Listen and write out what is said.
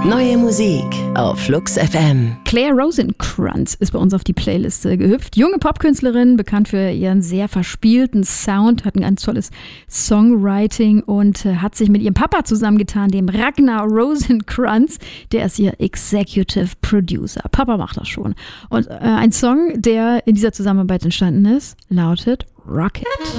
Neue Musik auf Flux FM. Claire Rosencrantz ist bei uns auf die Playliste gehüpft. Junge Popkünstlerin, bekannt für ihren sehr verspielten Sound, hat ein ganz tolles Songwriting und hat sich mit ihrem Papa zusammengetan, dem Ragnar Rosencrantz. Der ist ihr Executive Producer. Papa macht das schon. Und ein Song, der in dieser Zusammenarbeit entstanden ist, lautet Rocket.